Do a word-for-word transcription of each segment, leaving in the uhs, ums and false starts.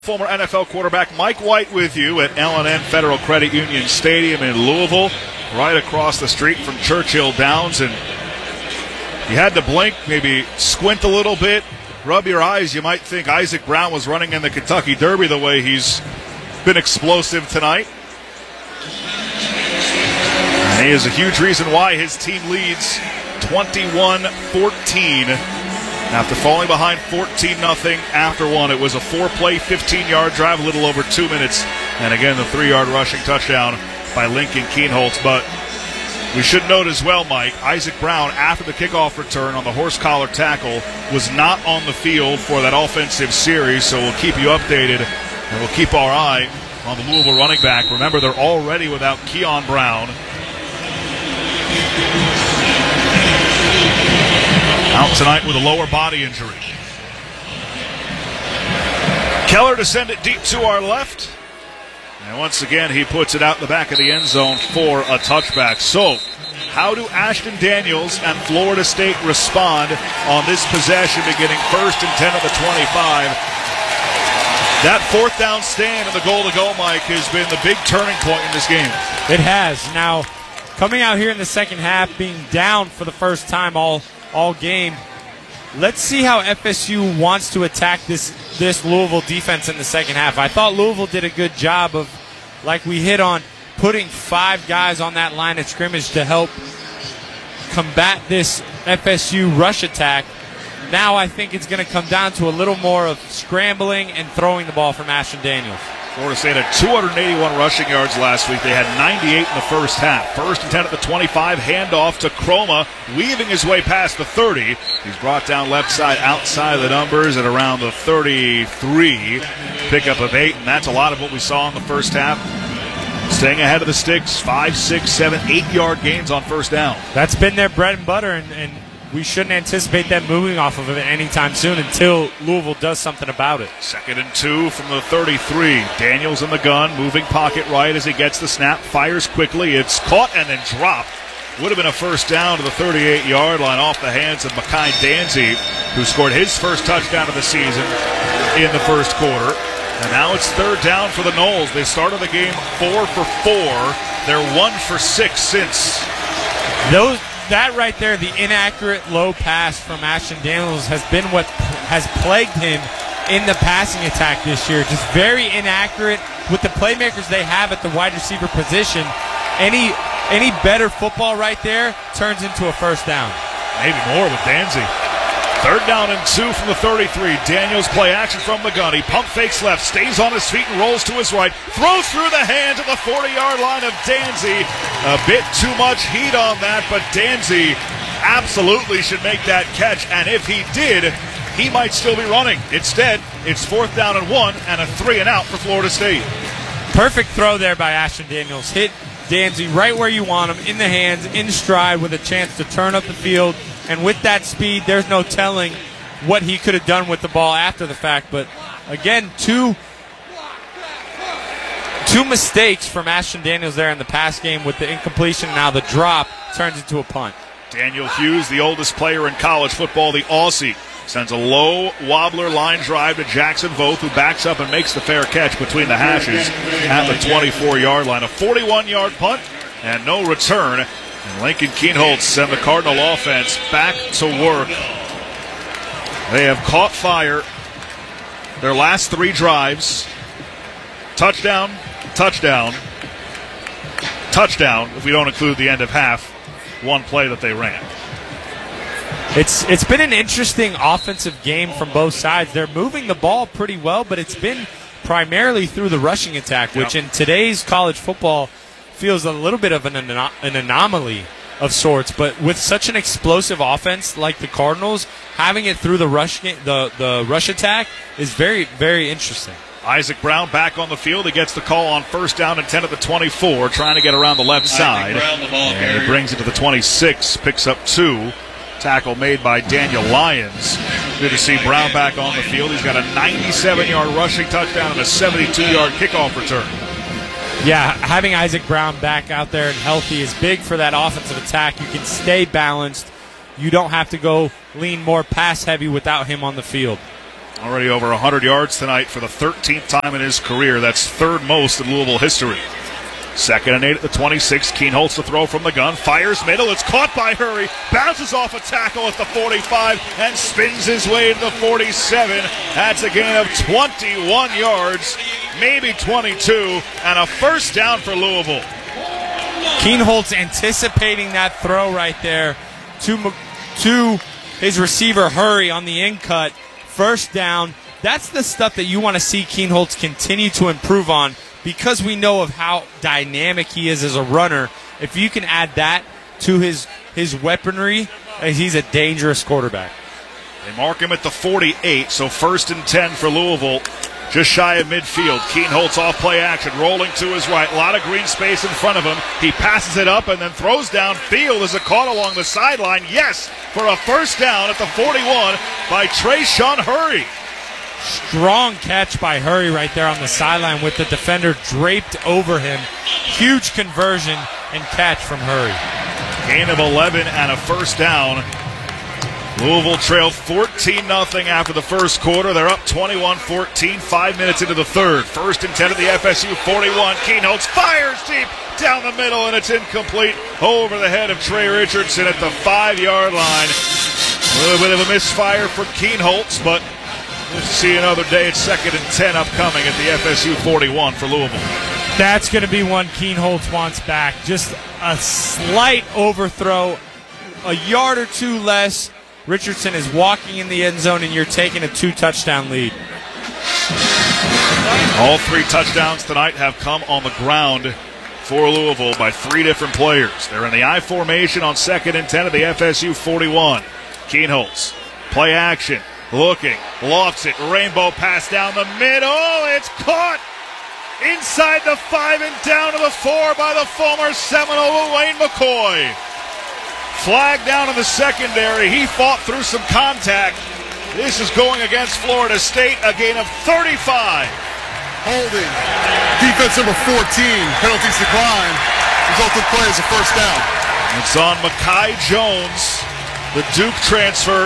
Former N F L quarterback Mike White with you at L and N Federal Credit Union Stadium in Louisville, right across the street from Churchill Downs. And you had to blink, maybe squint a little bit, rub your eyes. You might think Isaac Brown was running in the Kentucky Derby the way he's been explosive tonight. And he is a huge reason why his team leads twenty-one fourteen. After falling behind fourteen nothing after one. It was a four-play, fifteen-yard drive, a little over two minutes. And again, the three-yard rushing touchdown by Lincoln Kienholz. But we should note as well, Mike, Isaac Brown, after the kickoff return on the horse collar tackle, was not on the field for that offensive series. So we'll keep you updated, and we'll keep our eye on the Louisville running back. Remember, they're already without Keon Brown. Out tonight with a lower body injury. Keller to send it deep to our left. And once again, he puts it out in the back of the end zone for a touchback. So, how do Ashton Daniels and Florida State respond on this possession beginning first and ten at the twenty-five? That fourth down stand and the goal to go, Mike, has been the big turning point in this game. It has. Now, coming out here in the second half, being down for the first time all all game. Let's see how F S U wants to attack this this Louisville defense in the second half. I thought Louisville did a good job of, like we hit on, putting five guys on that line of scrimmage to help combat this F S U rush attack. Now I think it's going to come down to a little more of scrambling and throwing the ball from Ashton Daniels. Florida State had two hundred eighty-one rushing yards last week. They had ninety-eight in the first half. First and ten at the twenty-five. Handoff to Croma, weaving his way past the thirty. He's brought down left side outside of the numbers at around the thirty-three. Pickup of eight, and that's a lot of what we saw in the first half. Staying ahead of the sticks, five, six, seven, eight-yard gains on first down. That's been their bread and butter, and, and we shouldn't anticipate them moving off of it anytime soon until Louisville does something about it. Second and two from the thirty-three. Daniels in the gun, moving pocket right as he gets the snap, fires quickly. It's caught and then dropped. Would have been a first down to the thirty-eight-yard line off the hands of Makai Danzy, who scored his first touchdown of the season in the first quarter. And now it's third down for the Noles. They started the game four for four. They're one for six since. Those... That right there, the inaccurate low pass from Ashton Daniels, has been what has plagued him in the passing attack this year. Just very inaccurate with the playmakers they have at the wide receiver position. Any any better football right there turns into a first down. Maybe more with Danzy. Third down and two from the thirty-three. Daniels play action from the gun. He pump fakes left, stays on his feet and rolls to his right. Throws through the hands at the forty-yard line of Danzy. A bit too much heat on that, but Danzy absolutely should make that catch. And if he did, he might still be running. Instead, it's fourth down and one and a three and out for Florida State. Perfect throw there by Ashton Daniels. Hit Danzy right where you want him, in the hands, in stride, with a chance to turn up the field. And with that speed, there's no telling what he could have done with the ball after the fact. But again, two two mistakes from Ashton Daniels there in the pass game with the incompletion. Now the drop turns into a punt. Daniel Hughes, the oldest player in college football, the Aussie, sends a low wobbler line drive to Jackson Voth, who backs up and makes the fair catch between the hashes at the twenty-four-yard line. A forty-one-yard punt and no return. And Lincoln Kienholz sent the Cardinal offense back to work. They have caught fire their last three drives. Touchdown, touchdown, touchdown, if we don't include the end of half, one play that they ran. It's It's been an interesting offensive game from both sides. They're moving the ball pretty well, but it's been primarily through the rushing attack, which yep. in today's college football feels a little bit of an, an anomaly of sorts, but with such an explosive offense like the Cardinals, having it through the rush the the rush attack is very, very interesting. Isaac Brown back on the field. He gets the call on first down and ten at the twenty-four, trying to get around the left side. Brown, the ball and he brings it to the twenty-six, picks up two. Tackle made by Daniel Lyons. Good to see Brown back on the field. He's got a ninety-seven-yard rushing touchdown and a seventy-two-yard kickoff return. Yeah, having Isaac Brown back out there and healthy is big for that offensive attack. You can stay balanced. You don't have to go lean more pass heavy without him on the field. Already over one hundred yards tonight for the thirteenth time in his career. That's third most in Louisville history. Second and eight at the twenty-six. Kienholz to throw from the gun. Fires middle. It's caught by Hurry. Bounces off a tackle at the forty-five and spins his way to the forty-seven. That's a gain of twenty-one yards, maybe twenty-two, and a first down for Louisville. Kienholz anticipating that throw right there to, to his receiver Hurry on the in cut. First down. That's the stuff that you want to see Kienholz continue to improve on, because we know of how dynamic he is as a runner. If you can add that to his his weaponry, he's a dangerous quarterback. They mark him at the forty-eight, so first and ten for Louisville, just shy of midfield. Kienholz off play action, rolling to his right. A lot of green space in front of him. He passes it up and then throws downfield. Is it caught along the sideline? Yes, for a first down at the forty-one by Trayshawn Hurry. Strong catch by Hurry right there on the sideline with the defender draped over him. Huge conversion and catch from Hurry. Gain of eleven and a first down. Louisville trailed fourteen nothing after the first quarter. They're up twenty-one fourteen, five minutes into the third. First and ten at the F S U forty-one. Kienholz fires deep down the middle, and it's incomplete over the head of Trey Richardson at the five-yard line. A little bit of a misfire for Kienholz, but we'll see another day. It's second and ten upcoming at the F S U forty-one for Louisville. That's going to be one Kienholz wants back. Just a slight overthrow, a yard or two less. Richardson is walking in the end zone, and you're taking a two-touchdown lead. All three touchdowns tonight have come on the ground for Louisville by three different players. They're in the I formation on second and ten at the F S U forty-one. Kienholz, play action. Looking, lofts it, rainbow pass down the middle. It's caught inside the five and down to the four by the former Seminole Wayne McCoy. Flag down in the secondary. He fought through some contact. This is going against Florida State, a gain of thirty-five. Holding. Defense number fourteen. Penalties decline. Resulting play is a first down. It's on Mekhi Jones, the Duke transfer.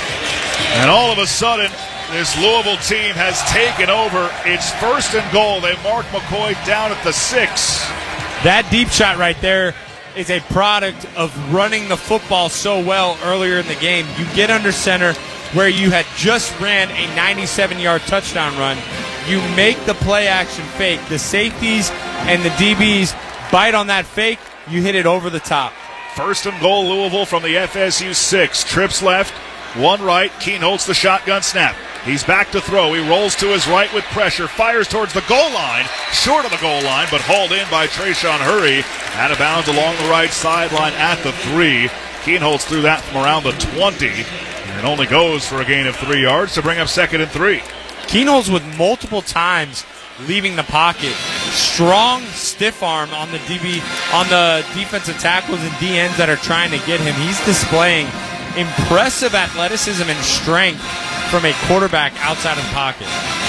And all of a sudden, this Louisville team has taken over. It's first and goal. They mark McCoy down at the six. That deep shot right there is a product of running the football so well earlier in the game. You get under center where you had just ran a ninety-seven-yard touchdown run. You make the play action fake. The safeties and the D Bs bite on that fake. You hit it over the top. First and goal, Louisville from the F S U six. Trips left, one right. Kienholz the shotgun snap. He's back to throw. He rolls to his right with pressure. Fires towards the goal line. Short of the goal line, but hauled in by Trayshawn Hurry. Out of bounds along the right sideline at the three. Kienholz threw that from around the twenty. And only goes for a gain of three yards to bring up second and three. Kienholz with multiple times leaving the pocket. Strong stiff arm on the D B, on the defensive tackles and D Ns that are trying to get him. He's displaying impressive athleticism and strength from a quarterback outside of the pocket.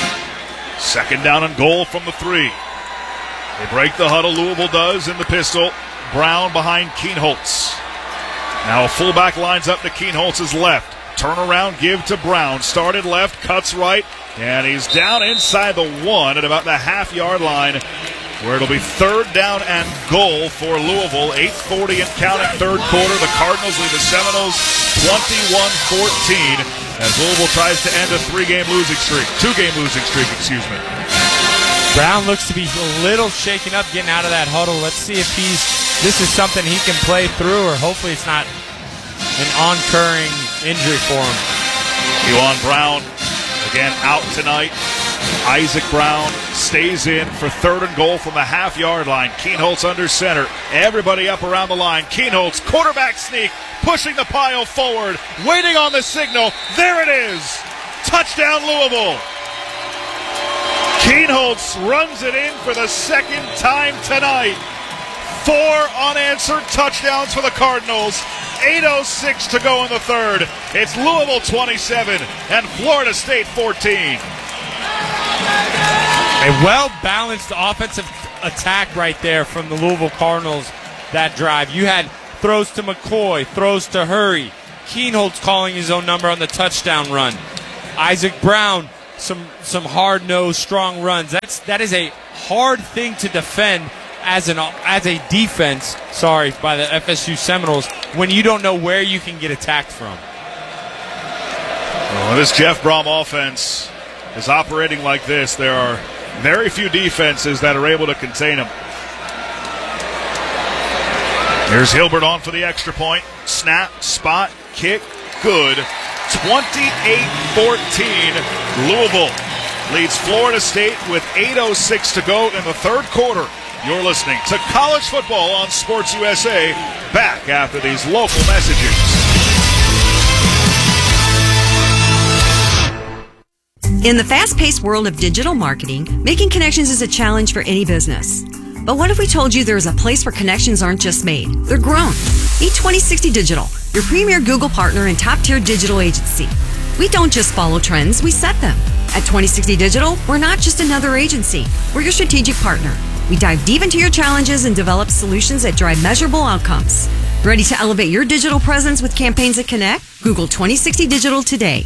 Second down and goal from the three. They break the huddle, Louisville does, in the pistol. Brown behind Kienholz. Now a fullback lines up to Kienholz's left. Turn around, give to Brown. Started left, cuts right, and he's down inside the one at about the half-yard line, where it'll be third down and goal for Louisville. eight forty and counting, third quarter. The Cardinals lead the Seminoles twenty-one fourteen as Louisville tries to end a three-game losing streak. Two-game losing streak, excuse me. Brown looks to be a little shaken up getting out of that huddle. Let's see if he's this is something he can play through, or hopefully it's not an oncurring injury for him. Kewan Brown, again, out tonight. Isaac Brown stays in for third and goal from the half-yard line. Kienholz under center. Everybody up around the line. Kienholz, quarterback sneak, pushing the pile forward, waiting on the signal. There it is. Touchdown, Louisville. Kienholz runs it in for the second time tonight. Four unanswered touchdowns for the Cardinals. eight oh six to go in the third. It's Louisville twenty-seven and Florida State fourteen. A well-balanced offensive attack right there from the Louisville Cardinals that drive. You had throws to McCoy, throws to Hurry. Kienholz calling his own number on the touchdown run. Isaac Brown, some some hard-nosed, strong runs. That's that is a hard thing to defend as an as a defense. Sorry, by the F S U Seminoles when you don't know where you can get attacked from. Well, this Jeff Brom offense is operating like this. There are very few defenses that are able to contain him. Here's Hilbert on for the extra point. Snap, spot, kick, good. twenty-eight fourteen. Louisville leads Florida State with eight oh six to go in the third quarter. You're listening to College Football on Sports U S A. Back after these local messages. In the fast-paced world of digital marketing, making connections is a challenge for any business. But what if we told you there is a place where connections aren't just made, they're grown? Meet twenty sixty Digital, your premier Google partner and top-tier digital agency. We don't just follow trends, we set them. At twenty sixty Digital, we're not just another agency, we're your strategic partner. We dive deep into your challenges and develop solutions that drive measurable outcomes. Ready to elevate your digital presence with campaigns that connect? Google twenty sixty Digital today.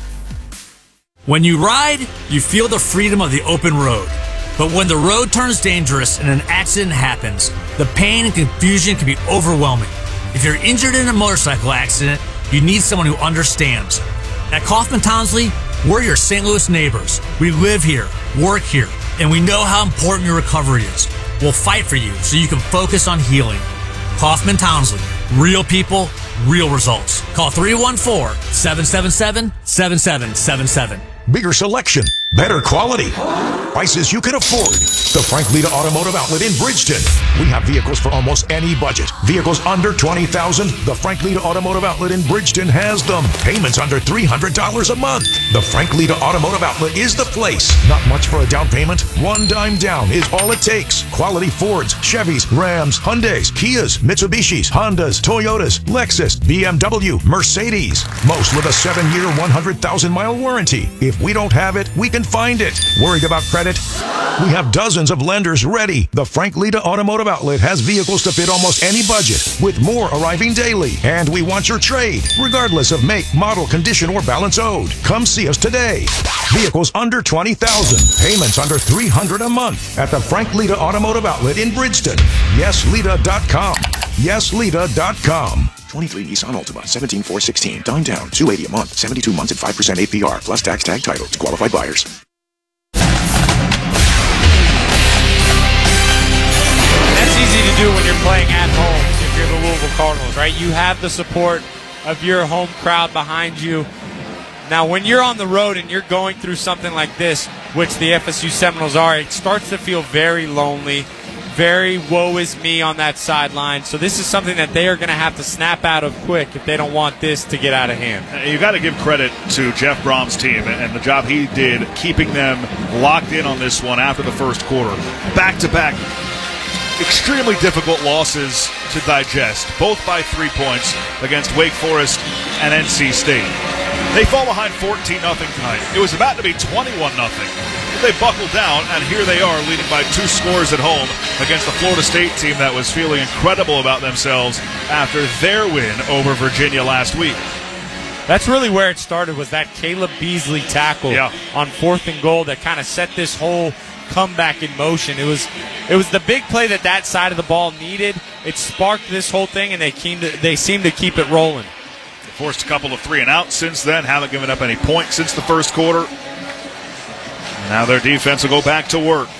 When you ride, you feel the freedom of the open road. But when the road turns dangerous and an accident happens, the pain and confusion can be overwhelming. If you're injured in a motorcycle accident, you need someone who understands. At Kaufman Townsley, we're your Saint Louis neighbors. We live here, work here, and we know how important your recovery is. We'll fight for you so you can focus on healing. Kaufman Townsley, real people, real results. Call three one four, seven seven seven, seven seven seven seven. Bigger selection, better quality, prices you can afford. The Frank Lita Automotive Outlet in Bridgeton. We have vehicles for almost any budget. Vehicles under twenty thousand dollars. The Frank Lita Automotive Outlet in Bridgeton has them. Payments under three hundred dollars a month. The Frank Lita Automotive Outlet is the place. Not much for a down payment. One dime down is all it takes. Quality Fords, Chevys, Rams, Hyundais, Kias, Mitsubishis, Hondas, Toyotas, Lexus, B M W, Mercedes. Most with a seven-year, one hundred thousand mile warranty. If we don't have it, we can find it. Worried about credit? We have dozens of lenders ready. The Frank Lita Automotive Outlet has vehicles to fit almost any budget, with more arriving daily. And we want your trade, regardless of make, model, condition, or balance owed. Come see us today. Vehicles under twenty thousand dollars. Payments under three hundred dollars a month at the Frank Lita Automotive Outlet in Bridgeton. yes lita dot com. yes lita dot com. twenty-three Nissan Altima, seventeen four sixteen. Dime down, two hundred eighty dollars a month, seventy-two months at five percent A P R, plus tax tag title to qualified buyers. That's easy to do when you're playing at home if you're the Louisville Cardinals, right? You have the support of your home crowd behind you. Now, when you're on the road and you're going through something like this, which the F S U Seminoles are, it starts to feel very lonely. Very woe is me on that sideline. So this is something that they are going to have to snap out of quick if they don't want this to get out of hand. You got to give credit to Jeff Brom's team and the job he did keeping them locked in on this one after the first quarter. Back-to-back, extremely difficult losses to digest, both by three points against Wake Forest and N C State. They fall behind fourteen nothing tonight. It was about to be twenty-one nothing. They buckled down, and here they are leading by two scores at home against the Florida State team that was feeling incredible about themselves after their win over Virginia last week. That's really where it started, was that Caleb Beasley tackle yeah. on fourth and goal that kind of set this whole comeback in motion. It was it was the big play that that side of the ball needed. It sparked this whole thing, and they came to, they seemed to keep it rolling. They forced a couple of three and outs since then, haven't given up any points since the first quarter. Now their defense will go back to work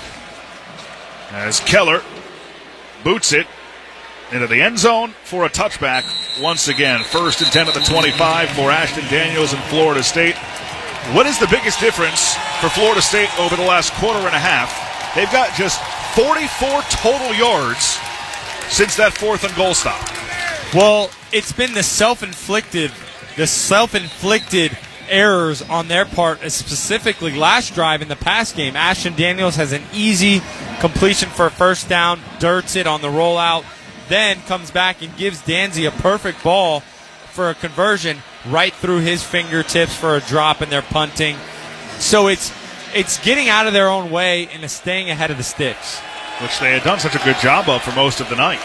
as Keller boots it into the end zone for a touchback once again. First and ten at the twenty-five for Ashton Daniels and Florida State. What is the biggest difference for Florida State over the last quarter and a half? They've got just forty-four total yards since that fourth and goal stop. Well, it's been the self-inflicted, the self-inflicted errors on their part, specifically last drive in the pass game. Ashton Daniels has an easy completion for a first down, dirts it on the rollout, then comes back and gives Danzy a perfect ball for a conversion right through his fingertips for a drop, and they're punting. So it's it's getting out of their own way and staying ahead of the sticks, which they had done such a good job of for most of the night.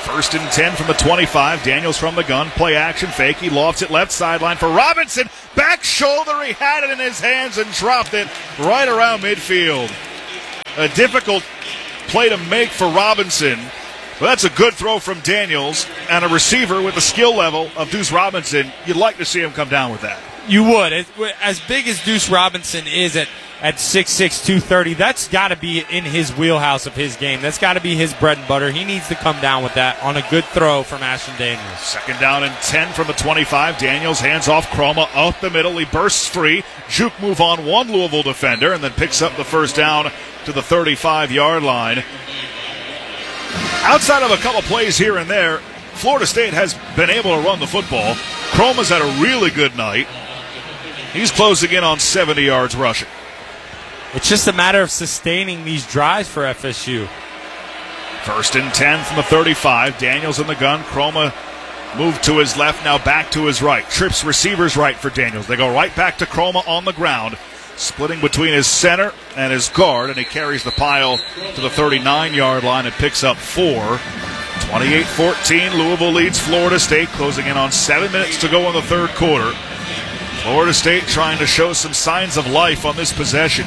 First and ten from the twenty-five. Daniels from the gun. Play action fake. He lofts it left sideline for Robinson. Back shoulder. He had it in his hands and dropped it right around midfield. A difficult play to make for Robinson. But that's a good throw from Daniels, and a receiver with the skill level of Deuce Robinson. You'd like to see him come down with that. You would. As big as Deuce Robinson is at, at six six, two thirty, that's got to be in his wheelhouse of his game. That's got to be his bread and butter. He needs to come down with that on a good throw from Ashton Daniels. Second down and ten from the twenty-five. Daniels hands off Chroma up the middle. He bursts free. Juke move on one Louisville defender and then picks up the first down to the thirty-five-yard line. Outside of a couple plays here and there, Florida State has been able to run the football. Chroma's had a really good night. He's closing in on seventy yards rushing. It's just a matter of sustaining these drives for F S U. First and ten from the thirty-five. Daniels in the gun. Chroma moved to his left, now back to his right. Trips receivers right for Daniels. They go right back to Chroma on the ground, splitting between his center and his guard, and he carries the pile to the thirty-nine-yard line and picks up four. twenty-eight fourteen, Louisville leads Florida State, closing in on seven minutes to go in the third quarter. Florida State trying to show some signs of life on this possession.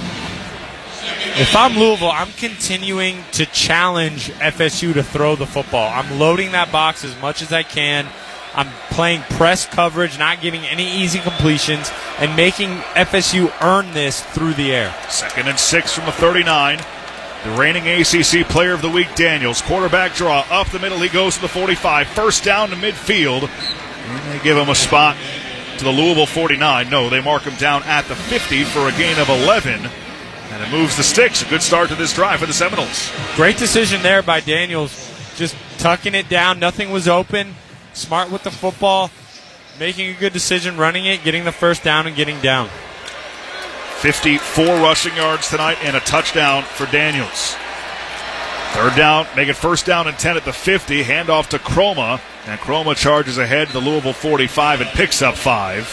If I'm Louisville, I'm continuing to challenge F S U to throw the football. I'm loading that box as much as I can. I'm playing press coverage, not giving any easy completions, and making F S U earn this through the air. Second and six from the thirty-nine. The reigning A C C Player of the Week, Daniels. Quarterback draw up the middle. He goes to the forty-five. First down to midfield. And they give him a spot to the Louisville forty-nine. No, they mark him down at the fifty for a gain of eleven. And it moves the sticks. A good start to this drive for the Seminoles. Great decision there by Daniels. Just tucking it down. Nothing was open. Smart with the football. Making a good decision, running it, getting the first down, and getting down. fifty-four rushing yards tonight and a touchdown for Daniels. Third down, make it first down and ten at the fifty. Handoff to Chroma. And Chroma charges ahead to the Louisville forty-five and picks up five.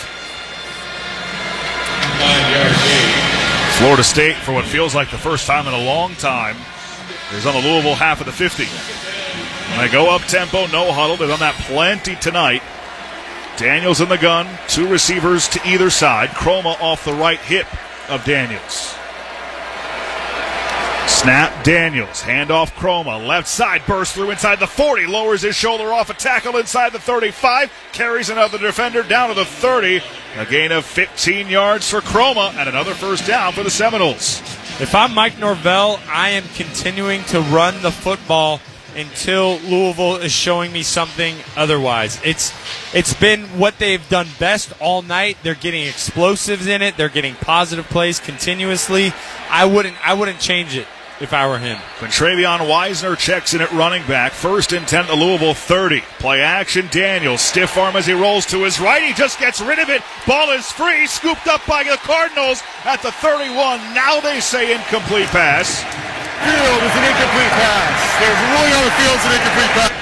Florida State, for what feels like the first time in a long time, is on the Louisville half of the fifty. When they go up tempo, no huddle. They've done that plenty tonight. Daniels in the gun, two receivers to either side. Chroma off the right hip of Daniels. Snap, Daniels, handoff Chroma, left side, burst through inside the forty, lowers his shoulder off a tackle inside the thirty-five, carries another defender down to the thirty, a gain of fifteen yards for Chroma, and another first down for the Seminoles. If I'm Mike Norvell, I am continuing to run the football until Louisville is showing me something otherwise. It's it's been what they've done best all night. They're getting explosives in it. They're getting positive plays continuously. I wouldn't I wouldn't change it if I were him. Quintravion Wisner checks in at running back. First and ten to Louisville thirty. Play action, Daniels. Stiff arm as he rolls to his right. He just gets rid of it. Ball is free. Scooped up by the Cardinals at the thirty-one. Now they say incomplete pass. Field is an incomplete pass. There's a ruling on the field, it's an incomplete pass.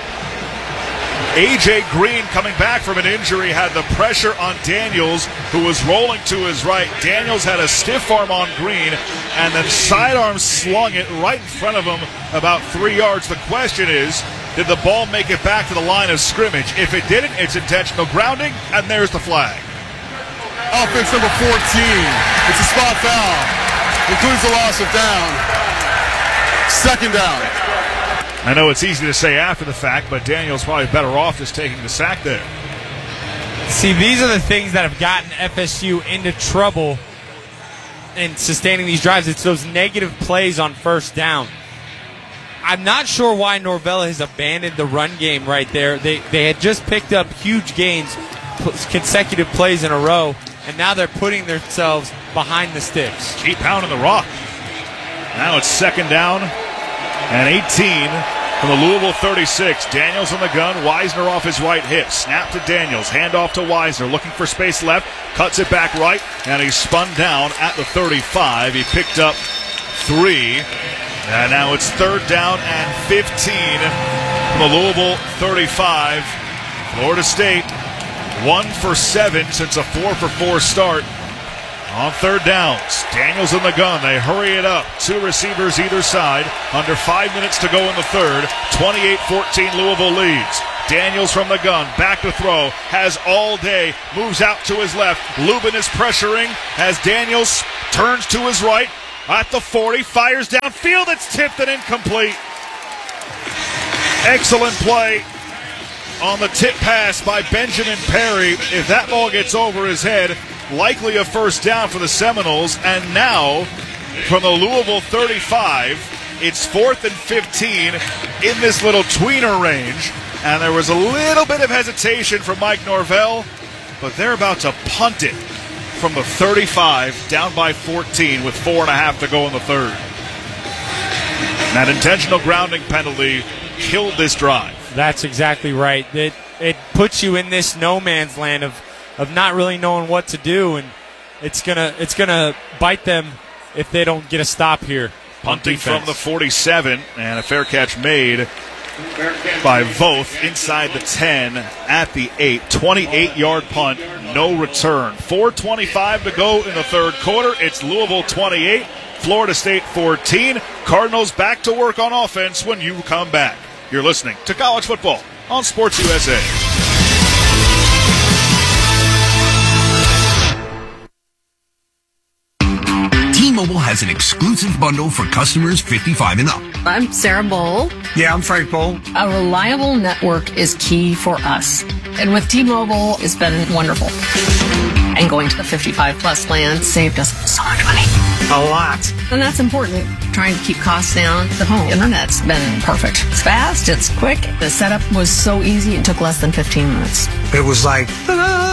A J Green, coming back from an injury, had the pressure on Daniels, who was rolling to his right. Daniels had a stiff arm on Green, and then sidearm slung it right in front of him about three yards. The question is, did the ball make it back to the line of scrimmage? If it didn't, it's intentional grounding, and there's the flag. Offense number fourteen. It's a spot foul. Includes the loss of down. Second down. I know it's easy to say after the fact, but Daniels probably better off just taking the sack there. See, these are the things that have gotten F S U into trouble in sustaining these drives. It's those negative plays on first down. I'm not sure why Norvell has abandoned the run game right there. They they had just picked up huge gains, consecutive plays in a row, and now they're putting themselves behind the sticks. Keep pounding the rock. Now it's second down and eighteen from the Louisville thirty-six. Daniels in the gun. Wisner off his right hip. Snap to Daniels. Handoff to Wisner. Looking for space left. Cuts it back right. And he's spun down at the thirty-five. He picked up three. And now it's third down and fifteen from the Louisville thirty-five. Florida State one for seven since a four for four start. On third downs, Daniels in the gun. They hurry it up. Two receivers either side. Under five minutes to go in the third. twenty-eight fourteen Louisville leads. Daniels from the gun, back to throw, has all day, moves out to his left. Lubin is pressuring as Daniels turns to his right at the forty, fires downfield. It's tipped and incomplete. Excellent play on the tip pass by Benjamin Perry. If that ball gets over his head, likely a first down for the Seminoles. And now, from the Louisville thirty-five, it's fourth and fifteen in this little tweener range. And there was a little bit of hesitation from Mike Norvell, but they're about to punt it from the thirty-five, down by fourteen with four and a half to go in the third. That intentional grounding penalty killed this drive. That's exactly right. It it puts you in this no man's land of, of not really knowing what to do, and it's gonna it's gonna bite them if they don't get a stop here. Punting from the forty-seven, and a fair catch made by Voth inside the ten at the eight. twenty-eight-yard punt, no return. four twenty-five to go in the third quarter. It's Louisville twenty-eight, Florida State fourteen. Cardinals back to work on offense when you come back. You're listening to College Football on Sports U S A. T-Mobile has an exclusive bundle for customers fifty-five and up. I'm Sarah Bowl. Yeah, I'm Frank Bowl. A reliable network is key for us. And with T-Mobile, it's been wonderful. And going to the fifty-five plus plan saved us so much money. A lot. And that's important. Trying to keep costs down. The home internet's been perfect. It's fast, it's quick. The setup was so easy, it took less than fifteen minutes. It was like, ta-da!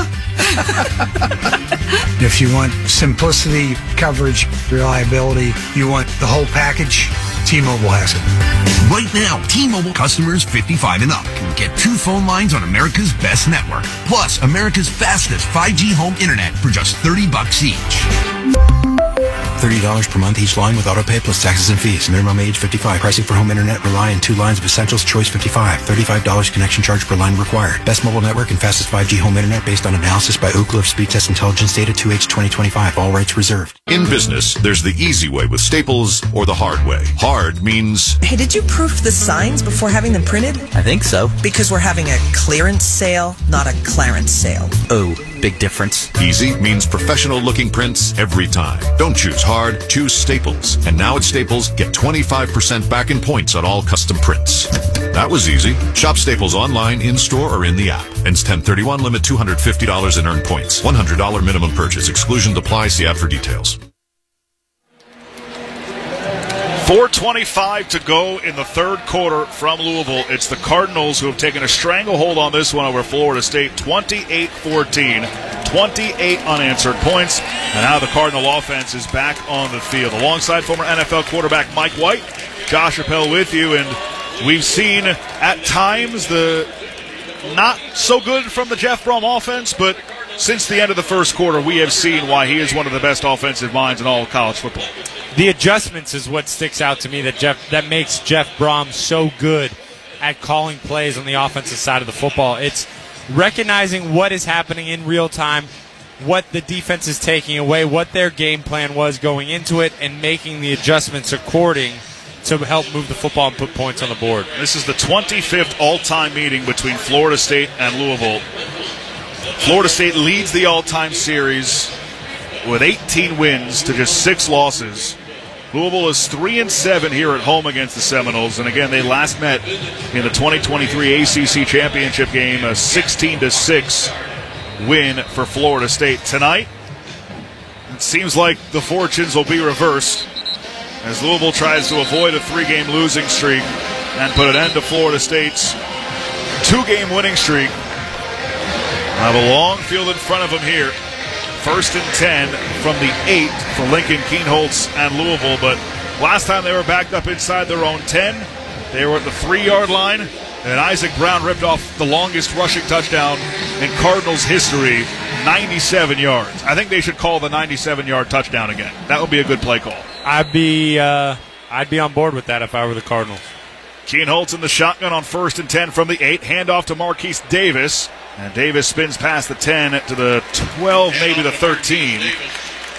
If you want simplicity, coverage, reliability, you want the whole package, T-Mobile has it. Right now, T-Mobile customers fifty-five and up can get two phone lines on America's best network, plus America's fastest five G home internet for just thirty bucks each. thirty dollars per month each line with autopay plus taxes and fees. Minimum age fifty-five. Pricing for home internet rely on two lines of Essentials Choice fifty-five. thirty-five dollars connection charge per line required. Best mobile network and fastest five G home internet based on analysis by Ookla of Speed Test Intelligence Data two H twenty twenty-five. All rights reserved. In business, there's the easy way with Staples or the hard way. Hard means... Hey, did you proof the signs before having them printed? I think so. Because we're having a clearance sale, not a clarence sale. Oh, big difference. Easy means professional-looking prints every time. Don't choose hard, choose Staples. And now at Staples, get twenty-five percent back in points on all custom prints. That was easy. Shop Staples online, in-store, or in the app. Ends ten thirty-one, limit two hundred fifty dollars in earned points. one hundred dollars minimum purchase. Exclusion apply. See app for details. four twenty-five to go in the third quarter from Louisville. It's the Cardinals who have taken a stranglehold on this one over Florida State, twenty-eight fourteen. twenty-eight unanswered points. And now the Cardinal offense is back on the field. Alongside former N F L quarterback Mike White, Josh Appel with you. And we've seen at times the not so good from the Jeff Brom offense, but since the end of the first quarter, we have seen why he is one of the best offensive minds in all of college football. The adjustments is what sticks out to me that Jeff that makes Jeff Brom so good at calling plays on the offensive side of the football. It's recognizing what is happening in real time, what the defense is taking away, what their game plan was going into it, and making the adjustments according to help move the football and put points on the board. This is the twenty-fifth all-time meeting between Florida State and Louisville. Florida State leads the all-time series with eighteen wins to just six losses. Louisville is three and seven here at home against the Seminoles, and again they last met in the twenty twenty-three A C C championship game, a sixteen to six win for Florida State. Tonight, it seems like the fortunes will be reversed as Louisville tries to avoid a three-game losing streak and put an end to Florida State's two-game winning streak. I have a long field in front of them here. First and ten from the eight for Lincoln Kienholz and Louisville, but last time they were backed up inside their own ten. They were at the three-yard line, and Isaac Brown ripped off the longest rushing touchdown in Cardinals history, ninety-seven yards. I think they should call the ninety-seven-yard touchdown again. That would be a good play call. I'd be uh, I'd be on board with that if I were the Cardinals. Kienholz in the shotgun on first and ten from the eight. Handoff to Marquise Davis. And Davis spins past the ten to the twelve, maybe the thirteen.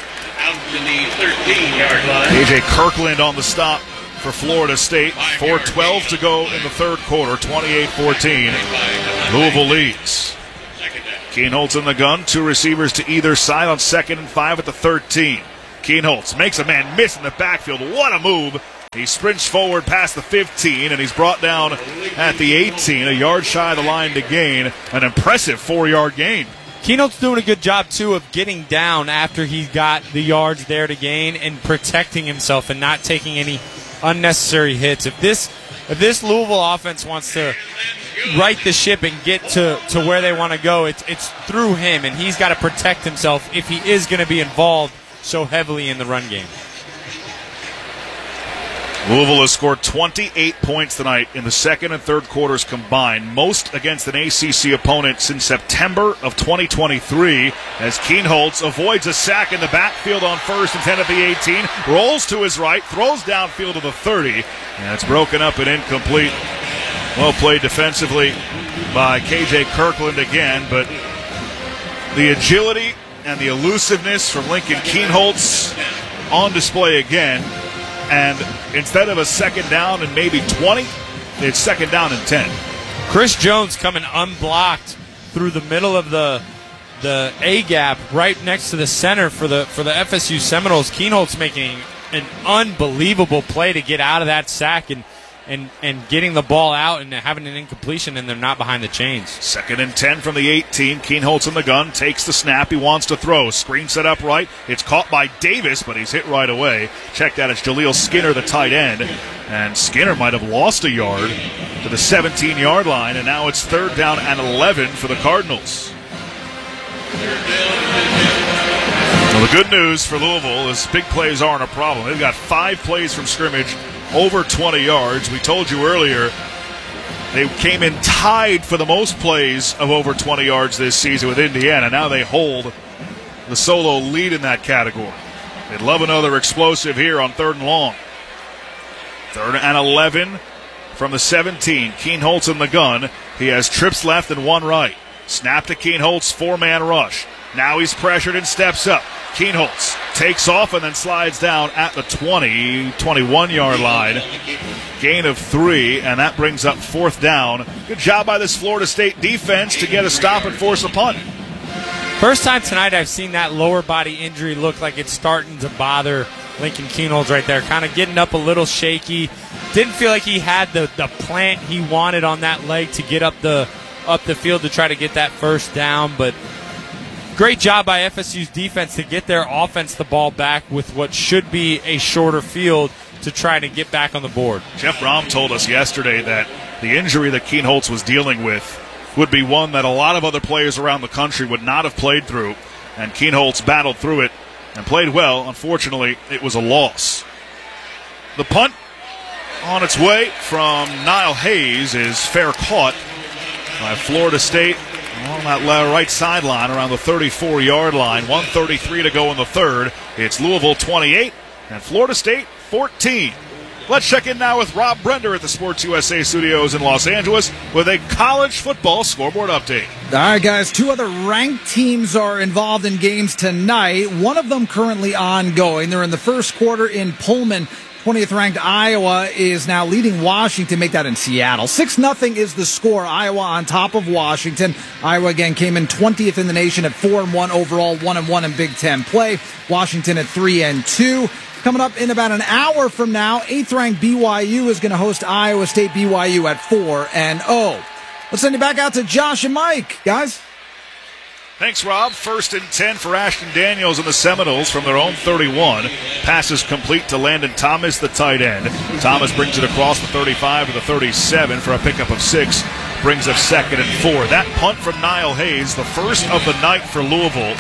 A J Kirkland on the stop for Florida State. four twelve to go in the third quarter, twenty-eight fourteen. Louisville leads. Kienholz in the gun, two receivers to either side on second and five at the thirteen. Kienholz makes a man miss in the backfield. What a move. He sprints forward past the fifteen, and he's brought down at the eighteen, a yard shy of the line to gain. An impressive four-yard gain. Kienholz doing a good job, too, of getting down after he got the yards there to gain and protecting himself and not taking any unnecessary hits. If this if this Louisville offense wants to right the ship and get to, to where they want to go, it's, it's through him, and he's got to protect himself if he is going to be involved so heavily in the run game. Louisville has scored twenty-eight points tonight in the second and third quarters combined, most against an A C C opponent since September of twenty twenty-three, as Kienholz avoids a sack in the backfield on first and ten at the eighteen, rolls to his right, throws downfield to the thirty, and it's broken up and incomplete. Well played defensively by K J Kirkland again, but the agility and the elusiveness from Lincoln Kienholz on display again. And instead of a second down and maybe twenty, it's second down and ten. Chris Jones coming unblocked through the middle of the the A gap right next to the center for the for the F S U Seminoles. Kienholz making an unbelievable play to get out of that sack and and and getting the ball out and having an incompletion, and they're not behind the chains. Second and ten from the eighteen. Kienholz in the gun, takes the snap. He wants to throw. Screen set up right. It's caught by Davis, but he's hit right away. Check that. It's Jaleel Skinner, the tight end. And Skinner might have lost a yard to the seventeen-yard line, and now it's third down and eleven for the Cardinals. Well, the good news for Louisville is big plays aren't a problem. They've got five plays from scrimmage over twenty yards. We told you earlier they came in tied for the most plays of over twenty yards this season with Indiana. Now they hold the solo lead in that category. They'd love another explosive here on third and long. Third and eleven from the seventeen. Kienholz in the gun. He has trips left and one right. Snap to Kienholz, four-man rush. Now he's pressured and steps up. Kienholz takes off and then slides down at the twenty, twenty-one-yard line. Gain of three, and that brings up fourth down. Good job by this Florida State defense to get a stop and force a punt. First time tonight I've seen that lower body injury look like it's starting to bother Lincoln Kienholz right there. Kind of getting up a little shaky. Didn't feel like he had the, the plant he wanted on that leg to get up the up the field to try to get that first down, but great job by F S U's defense to get their offense the ball back with what should be a shorter field to try to get back on the board. Jeff Brom told us yesterday that the injury that Kienholz was dealing with would be one that a lot of other players around the country would not have played through, and Kienholz battled through it and played well. Unfortunately, it was a loss. The punt on its way from Niall Hayes is fair caught by Florida State on that right sideline around the thirty-four-yard line. one thirty-three to go in the third. It's Louisville twenty-eight and Florida State fourteen. Let's check in now with Rob Brender at the Sports U S A studios in Los Angeles with a college football scoreboard update. All right, guys, two other ranked teams are involved in games tonight. One of them currently ongoing. They're in the first quarter in Pullman. twentieth-ranked Iowa is now leading Washington. Make that in Seattle. six nothing is the score. Iowa on top of Washington. Iowa, again, came in twentieth in the nation at four and one overall, one and one in Big Ten play. Washington at three and two. Coming up in about an hour from now, eighth-ranked B Y U is going to host Iowa State. B Y U at four and oh. Let's send you back out to Josh and Mike, guys. Thanks, Rob. First and ten for Ashton Daniels and the Seminoles from their own thirty-one. Passes complete to Landon Thomas, the tight end. Thomas brings it across the thirty-five to the thirty-seven for a pickup of six. Brings up second and four. That punt from Niall Hayes, the first of the night for Louisville.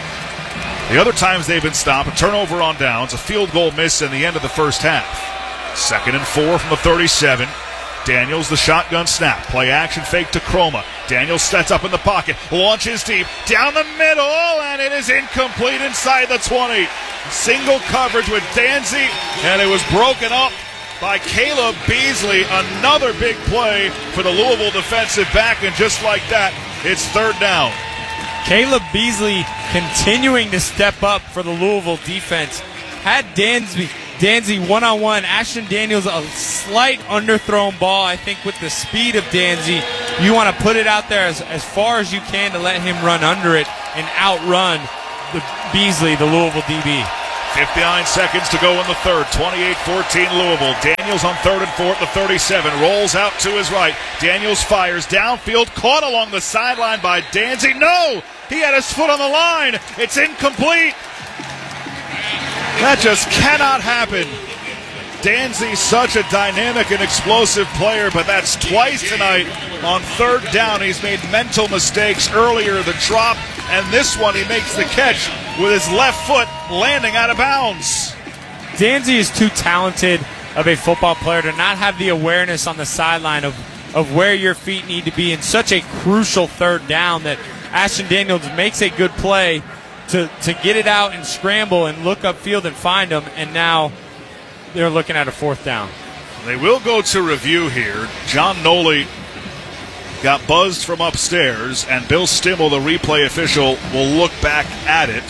The other times they've been stopped, a turnover on downs, a field goal miss in the end of the first half. Second and four from the thirty-seven. Daniels, the shotgun snap. Play action fake to Chroma. Daniels sets up in the pocket. Launches deep. Down the middle, and it is incomplete inside the twenty. Single coverage with Danzy, and it was broken up by Caleb Beasley. Another big play for the Louisville defensive back, and just like that, it's third down. Caleb Beasley continuing to step up for the Louisville defense. Had Dansby, Dansby one-on-one. Ashton Daniels, a slight underthrown ball. I think with the speed of Dansby, you want to put it out there as, as far as you can to let him run under it and outrun the Beasley, the Louisville D B. fifty-nine seconds to go in the third. twenty-eight fourteen Louisville. Daniels on third and four at the thirty-seven. Rolls out to his right. Daniels fires downfield. Caught along the sideline by Dansby. No! He had his foot on the line. It's incomplete. That just cannot happen. Dansby's such a dynamic and explosive player, but that's twice tonight. On third down, he's made mental mistakes earlier. The drop, and this one he makes the catch with his left foot landing out of bounds. Dansby is too talented of a football player to not have the awareness on the sideline of, of where your feet need to be in such a crucial third down that Ashton Daniels makes a good play to, to get it out and scramble and look upfield and find him, and now they're looking at a fourth down. They will go to review here. John Noley got buzzed from upstairs, and Bill Stimmel, the replay official, will look back at it.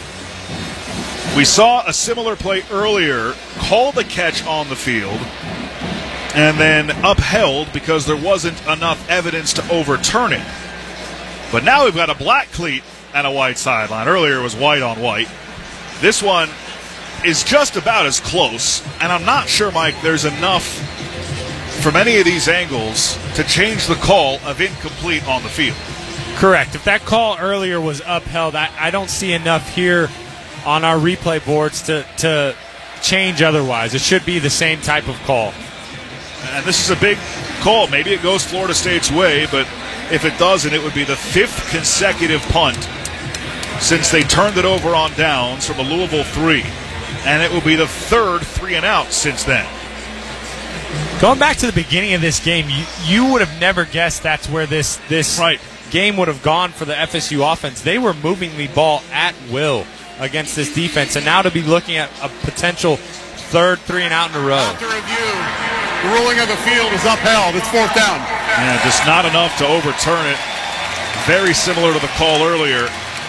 We saw a similar play earlier, call the catch on the field, and then upheld because there wasn't enough evidence to overturn it. But now we've got a black cleat and a white sideline. Earlier it was white on white. This one is just about as close, and I'm not sure, Mike, there's enough from any of these angles to change the call of incomplete on the field. Correct. If that call earlier was upheld, I, I don't see enough here on our replay boards to, to change otherwise. It should be the same type of call. And this is a big call. Maybe it goes Florida State's way, but if it doesn't, it would be the fifth consecutive punt since they turned it over on downs from a Louisville three. And it will be the third three and out since then. Going back to the beginning of this game, you, you would have never guessed that's where this, this right. game would have gone for the F S U offense. They were moving the ball at will against this defense, and now to be looking at a potential third three and out in a row. After review, the ruling of the field is upheld. It's fourth down. Yeah, just not enough to overturn it. Very similar to the call earlier.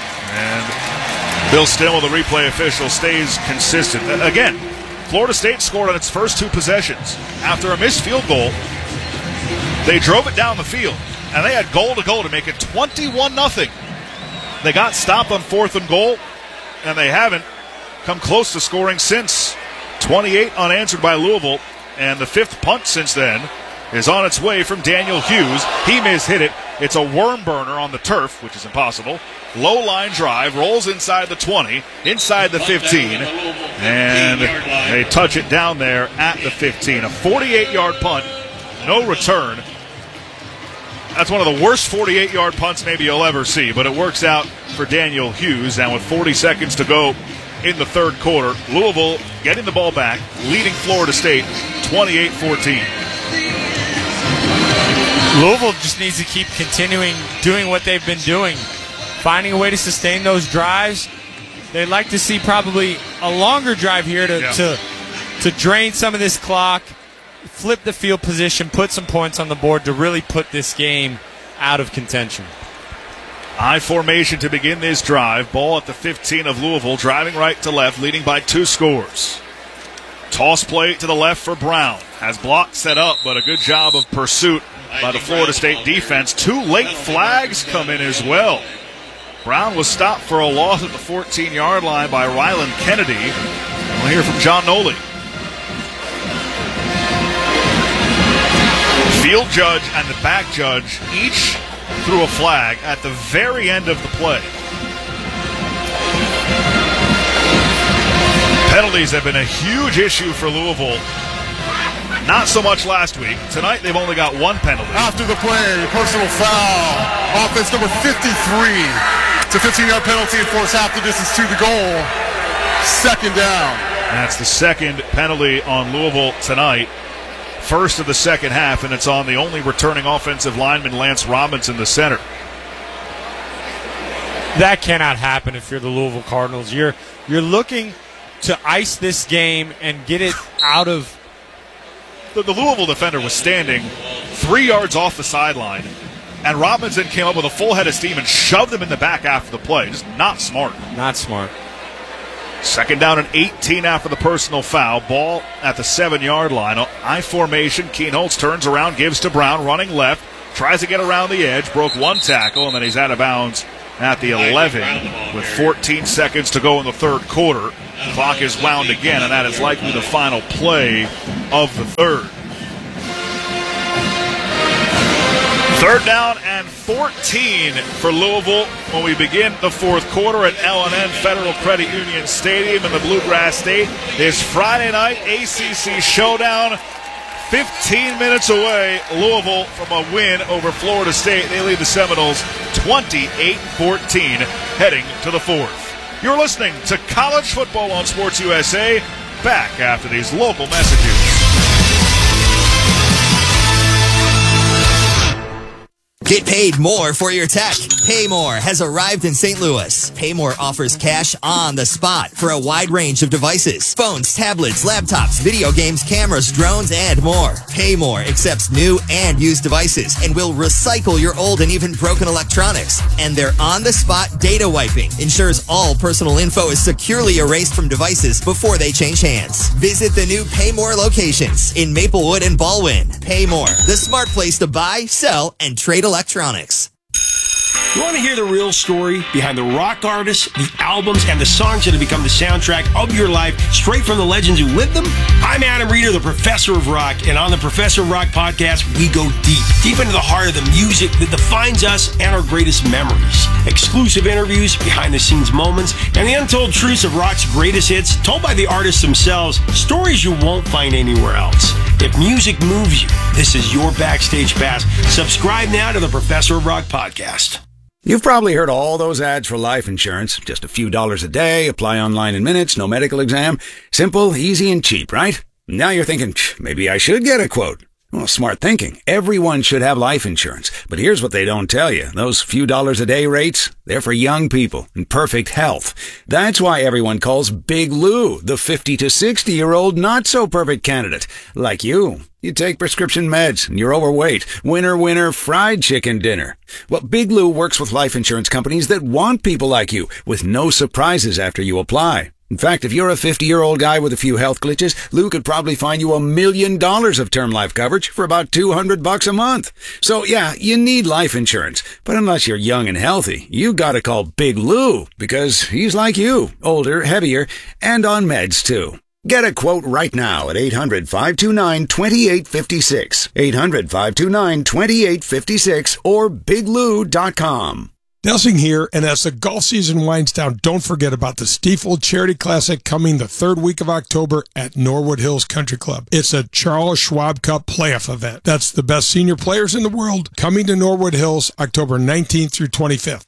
And Bill Stimmel, the replay official, stays consistent. Again, Florida State scored on its first two possessions. After a missed field goal, they drove it down the field, and they had goal to goal to make it twenty-one nothing. They got stopped on fourth and goal, and they haven't come close to scoring since. twenty-eight unanswered by Louisville, and the fifth punt since then is on its way from Daniel Hughes. He mishit it. It's a worm burner on the turf, which is impossible. Low line drive, rolls inside the twenty, inside the fifteen, and they touch it down there at the fifteen. A forty-eight yard punt, no return. That's one of the worst forty-eight yard punts maybe you'll ever see, but it works out for Daniel Hughes. And with forty seconds to go in the third quarter, Louisville getting the ball back, leading Florida State twenty-eight fourteen. Louisville just needs to keep continuing doing what they've been doing, finding a way to sustain those drives. They'd like to see probably a longer drive here to, yeah. to, to drain some of this clock, flip the field position, put some points on the board to really put this game out of contention. I formation to begin this drive. Ball at the fifteen of Louisville, driving right to left, leading by two scores. Toss play to the left for Brown. Has block set up, but a good job of pursuit by the Florida State defense. Two late flags come in as well. Brown was stopped for a loss at the fourteen yard line by Ryland Kennedy. We'll hear from John Noley. Field judge and the back judge each threw a flag at the very end of the play. Penalties have been a huge issue for Louisville. Not so much last week. Tonight they've only got one penalty. After the play, personal foul. Offense number fifty-three. It's a fifteen yard penalty and force half the distance to the goal. Second down. That's the second penalty on Louisville tonight. First of the second half, and it's on the only returning offensive lineman, Lance Robinson, the center. That cannot happen if you're the Louisville Cardinals. You're you're looking to ice this game and get it out of... The, the Louisville defender was standing three yards off the sideline, And Robinson came up with a full head of steam and shoved him in the back after the play. Just not smart. Not smart. Second down and eighteen after the personal foul. Ball at the seven-yard line. I formation. Kienholz turns around, gives to Brown, running left. Tries to get around the edge. Broke one tackle, and then he's out of bounds at the eleven with fourteen seconds to go in the third quarter. The clock is wound again, and that is likely the final play of the third. Third down and fourteen for Louisville when we begin the fourth quarter at L and N Federal Credit Union Stadium in the Bluegrass State. This Friday night A C C showdown, fifteen minutes away, Louisville from a win over Florida State. They lead the Seminoles twenty-eight fourteen heading to the fourth. You're listening to College Football on Sports U S A. Back after these local messages. Get paid more for your tech. Paymore has arrived in Saint Louis. Paymore offers cash on the spot for a wide range of devices. Phones, tablets, laptops, video games, cameras, drones, and more. Paymore accepts new and used devices and will recycle your old and even broken electronics. And their on-the-spot data wiping ensures all personal info is securely erased from devices before they change hands. Visit the new Paymore locations in Maplewood and Baldwin. Paymore, the smart place to buy, sell, and trade electronics. Electronics. You want to hear the real story behind the rock artists, the albums, and the songs that have become the soundtrack of your life, straight from the legends who lived them? I'm Adam Reeder, the Professor of Rock, and on the Professor of Rock podcast, we go deep, deep into the heart of the music that defines us and our greatest memories. Exclusive interviews, behind-the-scenes moments, and the untold truths of rock's greatest hits, told by the artists themselves, stories you won't find anywhere else. If music moves you, this is your backstage pass. Subscribe now to the Professor of Rock podcast. You've probably heard all those ads for life insurance. Just a few dollars a day, apply online in minutes, no medical exam. Simple, easy, and cheap, right? Now you're thinking, maybe I should get a quote. Well, smart thinking. Everyone should have life insurance. But here's what they don't tell you. Those few dollars a day rates, they're for young people in perfect health. That's why everyone calls Big Lou the fifty to sixty year old not so perfect candidate. Like you. You take prescription meds and you're overweight. Winner, winner, fried chicken dinner. Well, Big Lou works with life insurance companies that want people like you with no surprises after you apply. In fact, if you're a fifty-year-old guy with a few health glitches, Lou could probably find you a million dollars of term life coverage for about two hundred bucks a month. So yeah, you need life insurance. But unless you're young and healthy, you gotta call Big Lou because he's like you, older, heavier, and on meds too. Get a quote right now at eight hundred, five two nine, two eight five six, eight hundred, five two nine, two eight five six, or big lou dot com. Delsing here, and as the golf season winds down, don't forget about the Stiefel Charity Classic coming the third week of October at Norwood Hills Country Club. It's a Charles Schwab Cup playoff event. That's the best senior players in the world coming to Norwood Hills October nineteenth through twenty-fifth.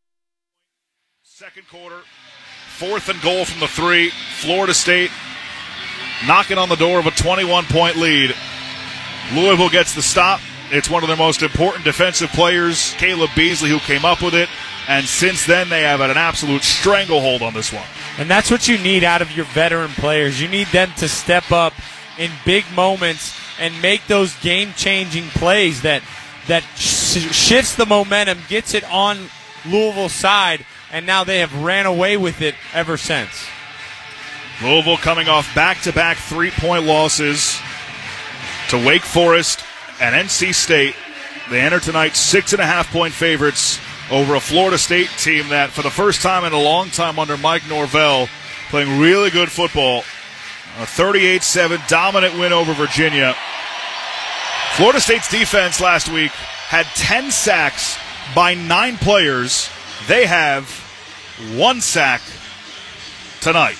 Second quarter, fourth and goal from the three. Florida State knocking on the door of a twenty-one point lead. Louisville gets the stop. It's one of their most important defensive players, Caleb Beasley, who came up with it. And since then, they have had an absolute stranglehold on this one. And that's what you need out of your veteran players. You need them to step up in big moments and make those game-changing plays that that sh- shifts the momentum, gets it on Louisville's side, and now they have ran away with it ever since. Louisville coming off back-to-back three-point losses to Wake Forest and N C State. They enter tonight six and a half point favorites over a Florida State team that, for the first time in a long time under Mike Norvell, playing really good football. A thirty-eight seven dominant win over Virginia. Florida State's defense last week had ten sacks by nine players. They have one sack tonight.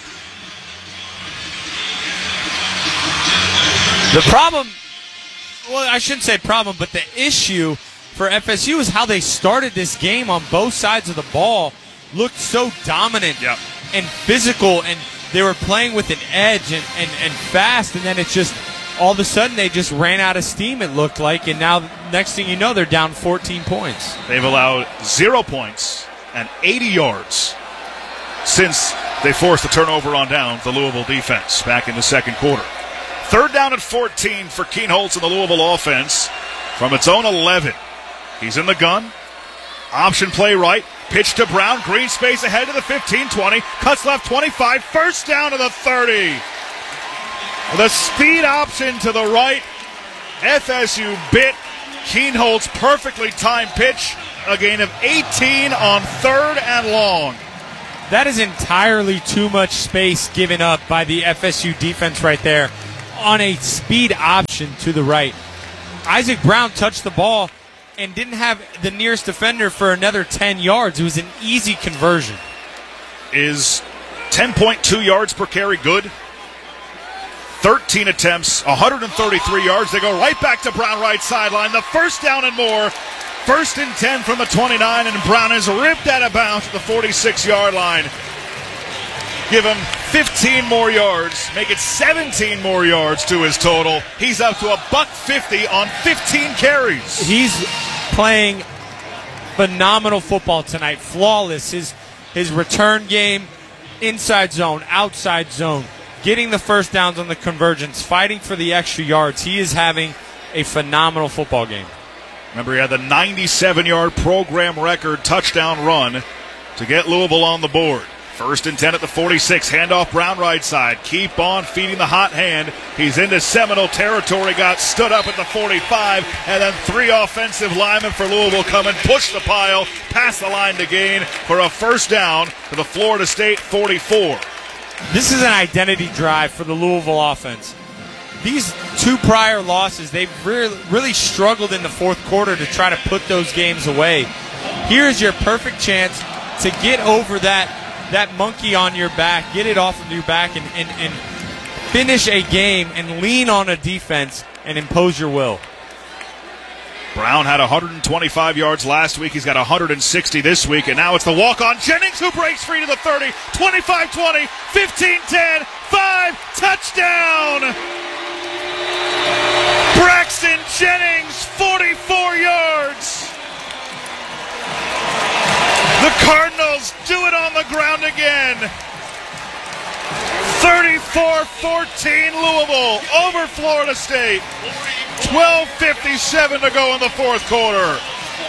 The problem, well, I shouldn't say problem, but the issue for F S U is how they started this game on both sides of the ball. Looked so dominant yep. and physical, and they were playing with an edge and, and, and fast, and then it's just all of a sudden they just ran out of steam, it looked like, and now next thing you know, they're down fourteen points. They've allowed zero points and eighty yards since they forced the turnover on down the Louisville defense back in the second quarter. Third down at fourteen for Kienholz and the Louisville offense from its own eleven. He's in the gun. Option play right. Pitch to Brown. Green space ahead to the fifteen, twenty. Cuts left, twenty-five. First down to the thirty. The speed option to the right. F S U bit. Kienholz perfectly timed pitch. A gain of eighteen on third and long. That is entirely too much space given up by the F S U defense right there on a speed option to the right. Isaac Brown touched the ball and didn't have the nearest defender for another ten yards. It was an easy conversion. Is ten point two yards per carry good? thirteen attempts, one hundred thirty-three yards. They go right back to Brown, right sideline. The first down and more. First and ten from the twenty-nine, and Brown is ripped out of bounds at the forty-six-yard line. Give him fifteen more yards, make it seventeen more yards to his total. He's up to a buck fifty on fifteen carries. He's playing phenomenal football tonight. Flawless. His his return game, inside zone, outside zone, getting the first downs on the convergence, fighting for the extra yards. He is having a phenomenal football game. Remember, he had the ninety-seven-yard program record touchdown run to get Louisville on the board. First and ten at the forty-six. Handoff Brown right side. Keep on feeding the hot hand. He's into Seminole territory. Got stood up at the forty-five. And then three offensive linemen for Louisville come and push the pile past the line to gain for a first down to the Florida State forty-four. This is an identity drive for the Louisville offense. These two prior losses, they've really, really struggled in the fourth quarter to try to put those games away. Here's your perfect chance to get over that, that monkey on your back, get it off of your back, and, and, and finish a game and lean on a defense and impose your will. Brown had one hundred twenty-five yards last week. He's got one hundred sixty this week, and now it's the walk-on. Jennings who breaks free to the thirty, twenty-five twenty, fifteen ten, five, touchdown! Braxton Jennings, forty-four yards. The Cardinals do it on the ground again. thirty-four fourteen Louisville over Florida State. twelve fifty-seven to go in the fourth quarter.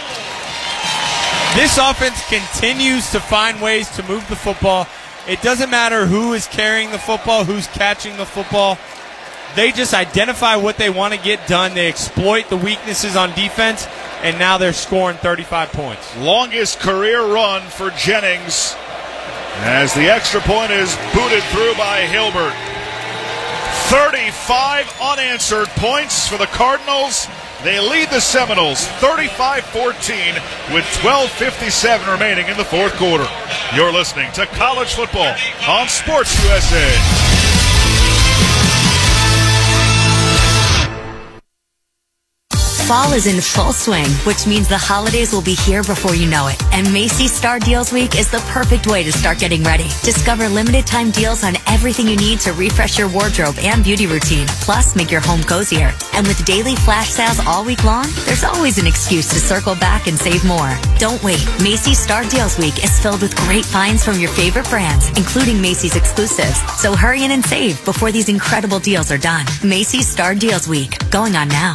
This offense continues to find ways to move the football. It doesn't matter who is carrying the football, who's catching the football. They just identify what they want to get done. They exploit the weaknesses on defense, and now they're scoring thirty-five points. Longest career run for Jennings as the extra point is booted through by Hilbert. thirty-five unanswered points for the Cardinals. They lead the Seminoles thirty-five fourteen with twelve fifty-seven remaining in the fourth quarter. You're listening to College Football on Sports U S A. Fall is in full swing, which means the holidays will be here before you know it. And Macy's Star Deals Week is the perfect way to start getting ready. Discover limited time deals on everything you need to refresh your wardrobe and beauty routine. Plus, make your home cozier. And with daily flash sales all week long, there's always an excuse to circle back and save more. Don't wait. Macy's Star Deals Week is filled with great finds from your favorite brands, including Macy's exclusives. So hurry in and save before these incredible deals are done. Macy's Star Deals Week, going on now.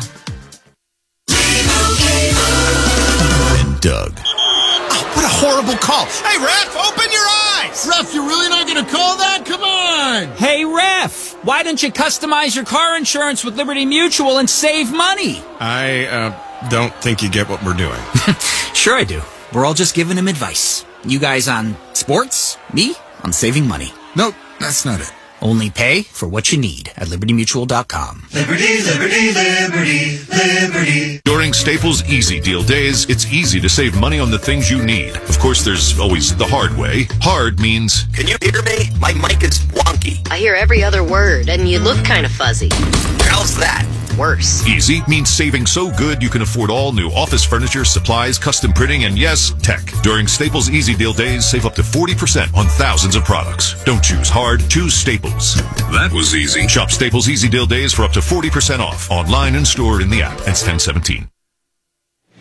And Doug. Oh, what a horrible call. Hey, ref, open your eyes. Ref, you're really not going to call that? Come on. Hey, ref, why don't you customize your car insurance with Liberty Mutual and save money? I uh, don't think you get what we're doing. Sure I do. We're all just giving him advice. You guys on sports, me on saving money. Nope, that's not it. Only pay for what you need at liberty mutual dot com. Liberty, liberty, liberty, liberty. During Staples Easy Deal Days, it's easy to save money on the things you need. Of course, there's always the hard way. Hard means... Can you hear me? My mic is wonky. I hear every other word, and you look kind of fuzzy. How's that? Worse. Easy means saving so good you can afford all new office furniture, supplies, custom printing, and yes, tech. During Staples Easy Deal Days, save up to forty percent on thousands of products. Don't choose hard, choose Staples. That was easy. Shop Staples Easy Deal Days for up to forty percent off. Online and store in the app. It's ten seventeen.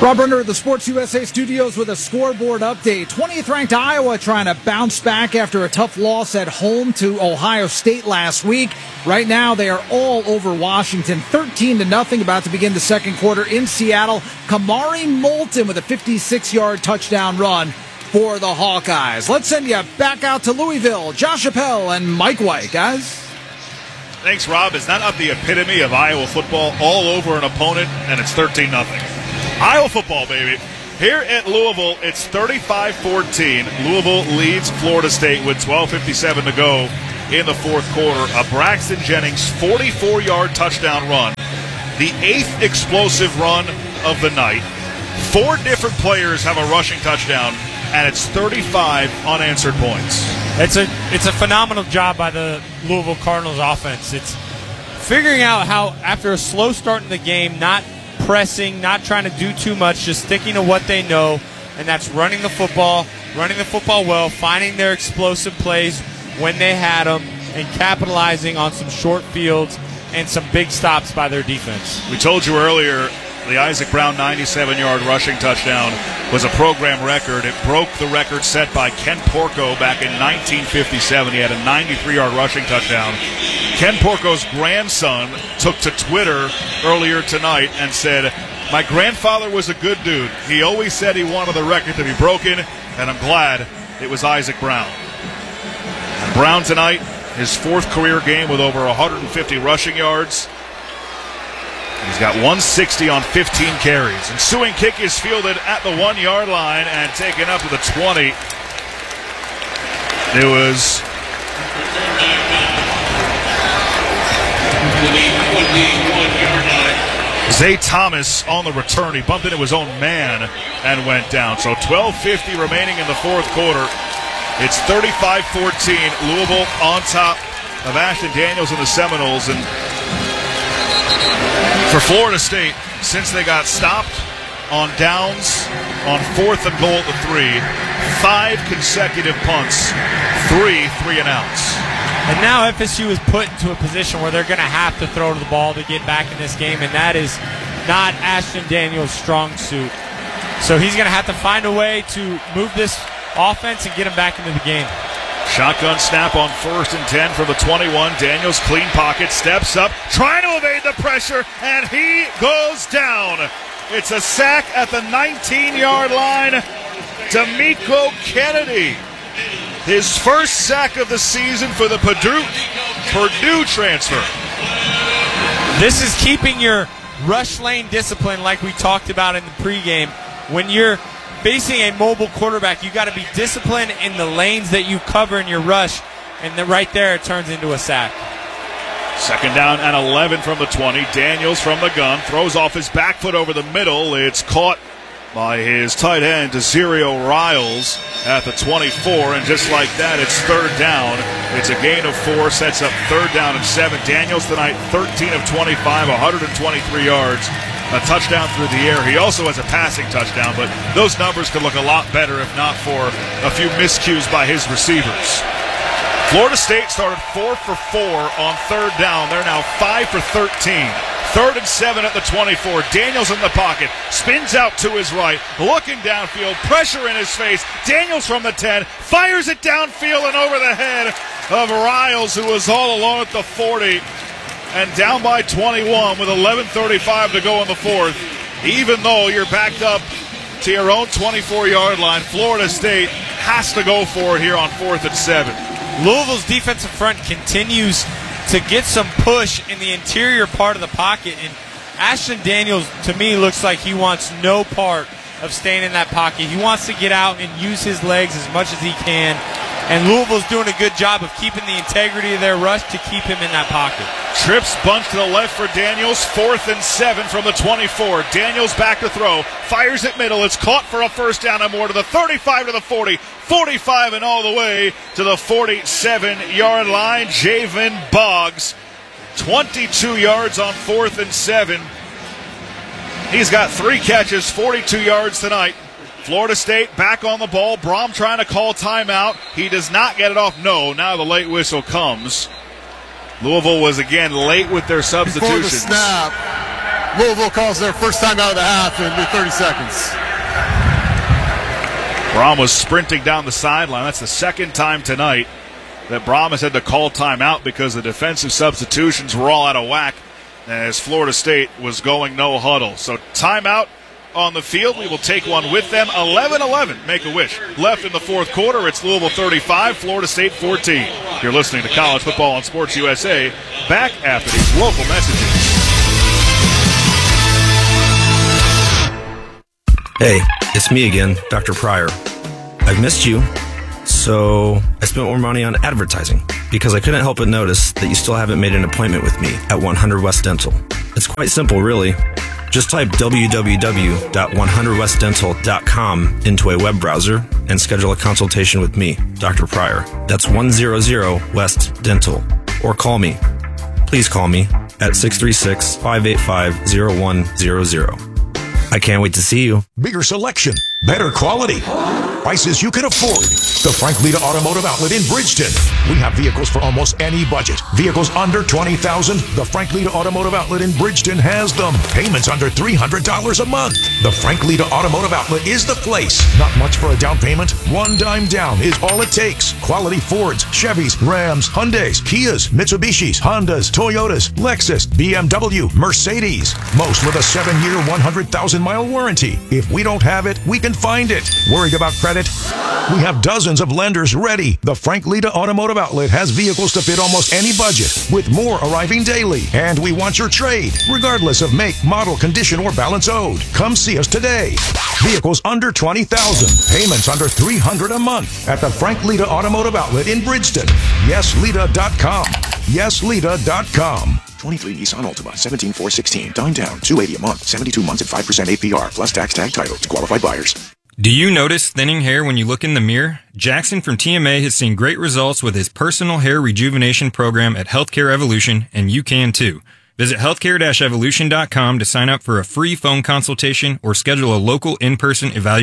Rob Brenner at the Sports U S A studios with a scoreboard update. twentieth ranked Iowa trying to bounce back after a tough loss at home to Ohio State last week. Right now, they are all over Washington, thirteen to nothing, about to begin the second quarter in Seattle. Kamari Moulton with a fifty-six-yard touchdown run for the Hawkeyes. Let's send you back out to Louisville. Josh Appel and Mike White, guys. Thanks, Rob. Is that not the epitome of Iowa football? All over an opponent, and it's thirteen nothing. Iowa football, baby. Here at Louisville, it's thirty-five fourteen. Louisville leads Florida State with twelve fifty-seven to go in the fourth quarter. A Braxton Jennings forty-four-yard touchdown run. The eighth explosive run of the night. Four different players have a rushing touchdown, and it's thirty-five unanswered points. It's a it's a phenomenal job by the Louisville Cardinals offense. It's figuring out how, after a slow start in the game, not pressing, not trying to do too much, just sticking to what they know, and that's running the football, running the football well, finding their explosive plays when they had them, and capitalizing on some short fields and some big stops by their defense. We told you earlier, the Isaac Brown ninety-seven-yard rushing touchdown was a program record. It broke the record set by Ken Porco back in nineteen fifty-seven. He had a ninety-three-yard rushing touchdown. Ken Porco's grandson took to Twitter earlier tonight and said, "My grandfather was a good dude. He always said he wanted the record to be broken, and I'm glad it was Isaac Brown." And Brown tonight, his fourth career game with over one hundred fifty rushing yards. He's got one sixty on fifteen carries. Ensuing kick is fielded at the one-yard line and taken up to the twenty. It was Zay Thomas on the return. He bumped into his own man and went down. So twelve fifty remaining in the fourth quarter. It's thirty-five fourteen. Louisville on top of Ashton Daniels and the Seminoles. And for Florida State, since they got stopped on downs on fourth and goal at the three, five consecutive punts, three three and outs. And now F S U is put into a position where they're going to have to throw to the ball to get back in this game, and that is not Ashton Daniels' strong suit. So he's going to have to find a way to move this offense and get him back into the game. Shotgun snap on first and ten from the twenty-one. Daniels clean pocket, steps up, trying to evade the pressure, and he goes down. It's a sack at the nineteen-yard line. D'Amico Kennedy, his first sack of the season for the Purdue, Purdue transfer. This is keeping your rush lane discipline like we talked about in the pregame. When you're facing a mobile quarterback, you got to be disciplined in the lanes that you cover in your rush, and then right there it turns into a sack. Second down and eleven from the twenty. Daniels from the gun throws off his back foot over the middle. It's caught by his tight end, Desirio Riles, at the twenty-four, and just like that, it's third down. It's a gain of four, sets up third down and seven. Daniels tonight, thirteen of twenty-five, one hundred twenty-three yards. A touchdown through the air. He also has a passing touchdown, but those numbers could look a lot better if not for a few miscues by his receivers. Florida State started four for four on third down. They're now five for thirteen. Third and seven at the twenty-four. Daniels in the pocket. Spins out to his right. Looking downfield. Pressure in his face. Daniels from the ten. Fires it downfield and over the head of Riles, who was all alone at the forty. And down by twenty-one with eleven thirty-five to go in the fourth. Even though you're backed up to your own twenty-four-yard line, Florida State has to go for it here on fourth and seven. Louisville's defensive front continues to get some push in the interior part of the pocket, and Ashton Daniels, to me, looks like he wants no part of staying in that pocket. He wants to get out and use his legs as much as he can, and Louisville's doing a good job of keeping the integrity of their rush to keep him in that pocket. Trips bunch to the left for Daniels. Fourth and seven from the twenty-four. Daniels back to throw. Fires it middle. It's caught for a first down and more to the thirty-five to the forty. forty-five and all the way to the forty-seven-yard line. Javen Boggs, twenty-two yards on fourth and seven. He's got three catches, forty-two yards tonight. Florida State back on the ball. Brom trying to call timeout. He does not get it off. No, now the late whistle comes. Louisville was again late with their substitutions. Before the snap, Louisville calls their first time out of the half in thirty seconds. Braum was sprinting down the sideline. That's the second time tonight that Braum has had to call timeout because the defensive substitutions were all out of whack as Florida State was going no huddle. So timeout on the field. We will take one with them. eleven eleven, Make-A-Wish. Left in the fourth quarter. It's Louisville thirty-five, Florida State fourteen. You're listening to College Football on Sports U S A. Back after these local messages. Hey, it's me again, Doctor Pryor. I've missed you, so I spent more money on advertising because I couldn't help but notice that you still haven't made an appointment with me at one hundred West Dental. It's quite simple, really. Just type w w w dot one hundred west dental dot com into a web browser and schedule a consultation with me, Doctor Pryor. That's one hundred West Dental. Or call me. Please call me at six three six, five eight five, zero one zero zero. I can't wait to see you. Bigger selection, better quality, prices you can afford. The Frank Lita Automotive Outlet in Bridgeton. We have vehicles for almost any budget. Vehicles under twenty thousand dollars. The Frank Lita Automotive Outlet in Bridgeton has them. Payments under three hundred dollars a month. The Frank Lita Automotive Outlet is the place. Not much for a down payment. One dime down is all it takes. Quality Fords, Chevys, Rams, Hyundais, Kias, Mitsubishis, Hondas, Toyotas, Lexus, B M W, Mercedes. Most with a seven-year, one hundred thousand mile warranty. If we don't have it, we can find it. Worried about credit? We have dozens of lenders ready. The Frank Lita Automotive Outlet has vehicles to fit almost any budget, with more arriving daily. And we want your trade, regardless of make, model, condition, or balance owed. Come see us today. Vehicles under twenty thousand dollars. Payments under three hundred dollars a month at the Frank Lita Automotive Outlet in Bridgeton. yes lita dot com. yes lita dot com. twenty-three Nissan Altima, seventeen four sixteen. Dime down, two hundred eighty dollars a month, seventy-two months at five percent A P R, plus tax tag title to qualified buyers. Do you notice thinning hair when you look in the mirror? Jackson from T M A has seen great results with his personal hair rejuvenation program at Healthcare Evolution, and you can too. Visit healthcare dash evolution dot com to sign up for a free phone consultation or schedule a local in-person evaluation.